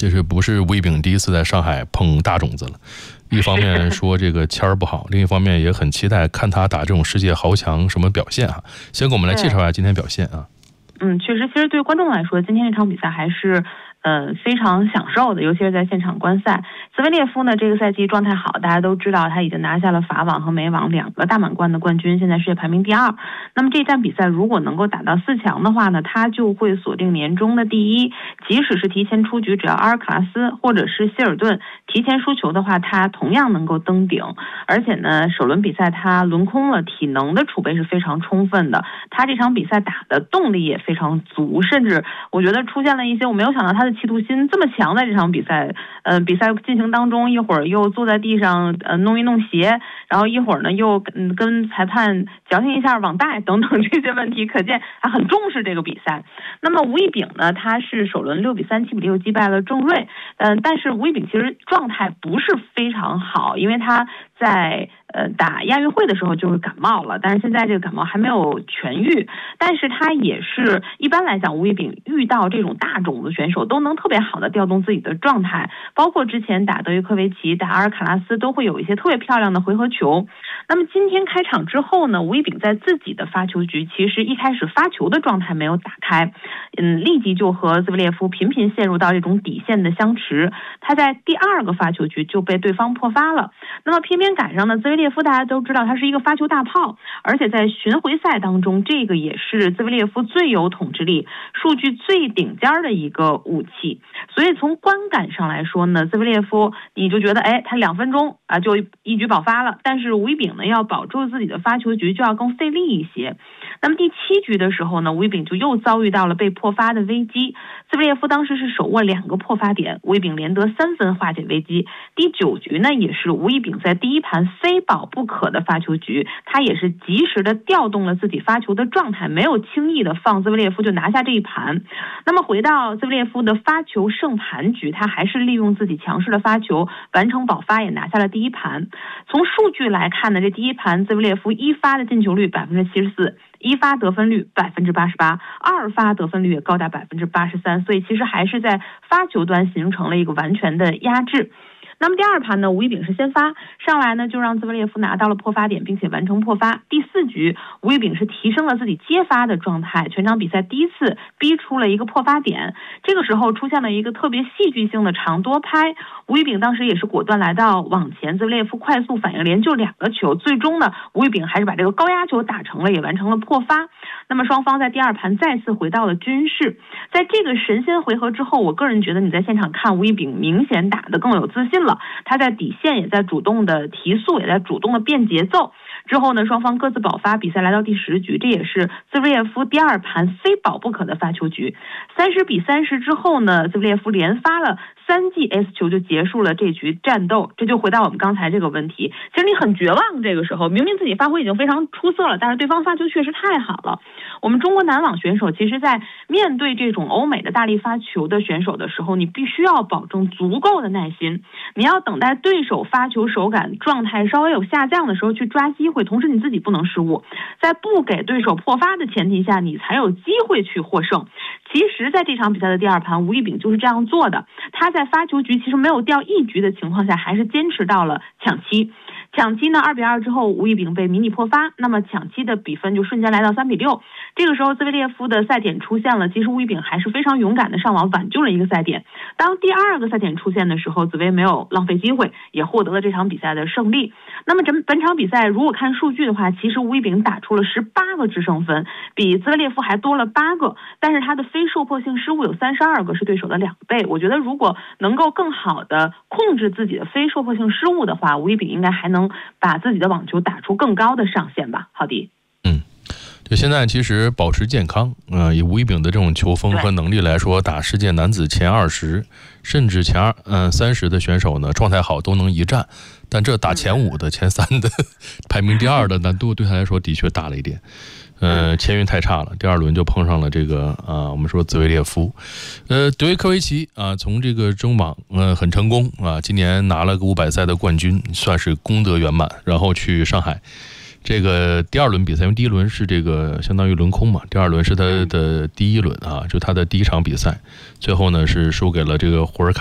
这是不是吴亦丙第一次在上海碰大种子了？一方面说这个签儿不好，另一方面也很期待看他打这种世界豪强什么表现啊。先给我们来介绍一下今天表现啊。 确实，其实对观众来说，今天这场比赛还是非常享受的，尤其是在现场观赛。兹维列夫呢，这个赛季状态好，大家都知道他已经拿下了法网和美网2个大满贯的冠军，现在世界排名第2。那么这站比赛如果能够打到4强的话呢，他就会锁定年终的第1。即使是提前出局，只要阿尔卡拉斯或者是希尔顿提前输球的话，他同样能够登顶。而且呢，首轮比赛他轮空了，体能的储备是非常充分的，他这场比赛打的动力也非常足，甚至我觉得出现了一些我没有想到他的企图心这么强。在这场比赛比赛进行当中，一会儿又坐在地上弄一弄鞋，然后一会儿呢又跟裁判矫情一下网带等等这些问题，可见他很重视这个比赛。那么吴亦丙呢，他是首轮6比3、7比6击败了郑睿，但是吴亦丙其实状态不是非常好，因为他在打亚运会的时候就是感冒了，但是现在这个感冒还没有痊愈。但是他也是一般来讲，吴亦丙遇到这种大种子选手都能特别好的调动自己的状态，包括之前打德约科维奇、打阿尔卡拉斯都会有一些特别漂亮的回合球。那么今天开场之后呢，吴亦丙在自己的发球局其实一开始发球的状态没有打开，立即就和兹维列夫频频陷入到这种底线的相持，他在第2个发球局就被对方破发了。那么偏偏赶上呢，兹维列夫大家都知道他是一个发球大炮，而且在巡回赛当中，这个也是兹维列夫最有统治力、数据最顶尖的一个武器。所以从观感上来说呢，兹维列夫你就觉得他2分钟就一局爆发了，但是吴亦丙呢要保住自己的发球局就要更费力一些。那么第7局的时候呢，吴亦丙就又遭遇到了被破发的危机。兹维列夫当时是手握2个破发点，吴亦丙连得3分化解危机。第9局呢，也是吴亦丙在第1盘非保不可的发球局，他也是及时的调动了自己发球的状态，没有轻易的放兹维列夫就拿下这一盘。那么回到兹维列夫的发球胜盘局，他还是利用自己强势的发球完成保发，也拿下了第1盘。从数据来看呢，这第1盘兹维列夫1发的进球率74%，1发得分率88%，2发得分率也高达83%，所以其实还是在发球端形成了一个完全的压制。那么第2盘呢，吴亦丙是先发上来呢，就让兹维列夫拿到了破发点，并且完成破发。第4局，吴亦丙是提升了自己接发的状态，全场比赛第1次逼出了一个破发点。这个时候出现了一个特别戏剧性的长多拍，吴亦丙当时也是果断来到网前，兹维列夫快速反应，连救2个球，最终呢，吴亦丙还是把这个高压球打成了，也完成了破发。那么双方在第2盘再次回到了均势。在这个神仙回合之后，我个人觉得你在现场看吴亦丙明显打得更有自信了，他在底线也在主动的提速，也在主动的变节奏。之后呢，双方各自保发，比赛来到第10局，这也是兹维列夫第2盘非保不可的发球局。30比30之后呢，兹维列夫连发了3记 S 球就结束了这局战斗。这就回到我们刚才这个问题，其实你很绝望，这个时候明明自己发挥已经非常出色了，但是对方发球确实太好了。我们中国男网选手其实在面对这种欧美的大力发球的选手的时候，你必须要保证足够的耐心，你要等待对手发球手感状态稍微有下降的时候去抓机会，同时你自己不能失误，在不给对手破发的前提下，你才有机会去获胜。其实在这场比赛的第2盘，吴亦丙就是这样做的，他在发球局其实没有掉1局的情况下，还是坚持到了抢七。抢七呢2比2之后，吴亦丙被迷你破发，那么抢七的比分就瞬间来到3比6。这个时候兹维列夫的赛点出现了，其实吴亦丙还是非常勇敢的上网挽救了一个赛点。当第2个赛点出现的时候，紫薇没有浪费机会，也获得了这场比赛的胜利。那么本场比赛如果看数据的话，其实吴亦丙打出了18个制胜分，比兹维列夫还多了8个，但是他的非受迫性失误有32个，是对手的2倍。我觉得如果能够更好的控制自己的非受迫性失误的话，吴亦丙应该还能把自己的网球打出更高的上限吧。好的。 就现在其实保持健康，以吴亦丙的这种球风和能力来说，打世界男子前20甚至前30的选手呢，状态好都能一战，但这打前5的、前3的排名第2的难度对他来说的确大了一点。签运太差了，第2轮就碰上了这个我们说兹维列夫。德约科维奇从这个中网很成功今年拿了个500赛的冠军，算是功德圆满，然后去上海。这个第2轮比赛，因为第1轮是这个相当于轮空嘛，第2轮是他的第1轮就他的第1场比赛，最后呢是输给了这个胡尔卡